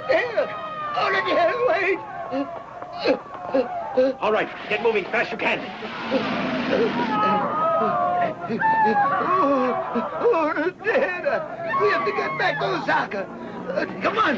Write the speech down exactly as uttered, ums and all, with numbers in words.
there. Oh, let wait. All right, get moving fast you can. Oh, oh, they're dead. We have to get back to Osaka. Uh, come on.